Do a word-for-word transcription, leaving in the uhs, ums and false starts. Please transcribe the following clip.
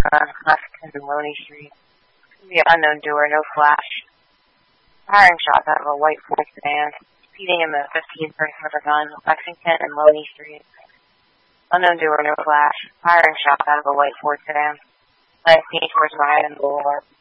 uh, Lexington and Loney Street. The unknown doer, no flash. Firing shots out of a white Ford sedan. Speeding in the fifteen person with a gun, Lexington and Loney Street. Unknown doer, no flash. Firing shots out of a white Ford sedan. Last seen towards Ryan Boulevard.